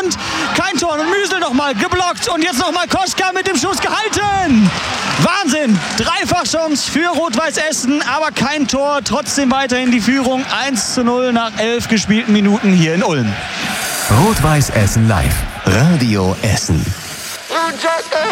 und kein Tor. Und Müsel nochmal geblockt und jetzt nochmal Koschka mit dem Schuss gehalten. Wahnsinn, Dreifachchance für Rot-Weiß Essen, aber kein Tor. Trotzdem weiterhin die Führung 1:0 nach 11 gespielten Minuten hier in Ulm. Rot-Weiß Essen live. Radio Essen.